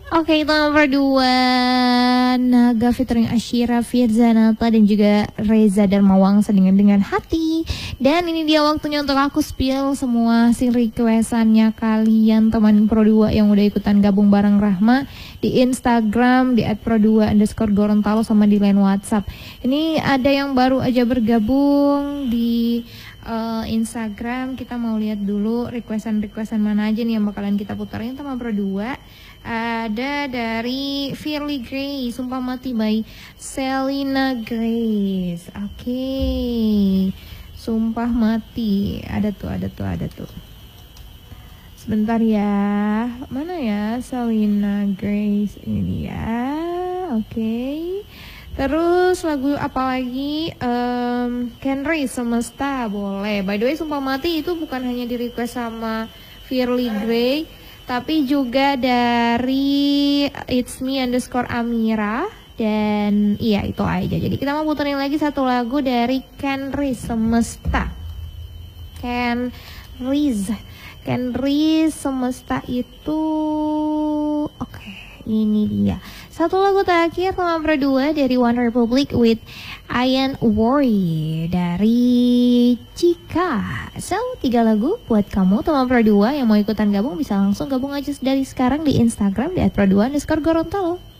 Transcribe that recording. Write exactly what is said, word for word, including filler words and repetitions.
Oke, itu nomor dua, Naga featuring Ashira, Firzanata dan juga Reza Darmawangsa dengan dengan hati. Dan ini dia waktunya untuk aku spill semua si requestannya kalian teman Pro dua yang udah ikutan gabung bareng Rahma di Instagram di at pro dua underscore Gorontalo sama di line WhatsApp. Ini ada yang baru aja bergabung di uh, Instagram. Kita mau lihat dulu requestan-requestan mana aja nih yang bakalan kita putarin teman Pro dua. Ada dari Firly Grace, Sumpah Mati by Selina Grace. Oke, okay. Sumpah Mati. Ada tuh, ada tuh, ada tuh. Sebentar ya. Mana ya Selina Grace? Ini dia. Oke. Okay. Terus lagu apa lagi? Um, Kenry Semesta boleh. By the way, Sumpah Mati itu bukan hanya di request sama Firly Grace, tapi juga dari It's Me underscore Amira. Dan iya itu aja. Jadi kita mau puterin lagi satu lagu dari Kenry Semesta. Kenry Kenry Semesta itu oke, okay, ini dia. Satu lagu terakhir nomor berdua dari One Republic with I Ain't Worry dari Cika. So, tiga lagu buat kamu teman Pro dua yang mau ikutan gabung bisa langsung gabung aja dari sekarang di Instagram di at pro dua underscore Gorontalo.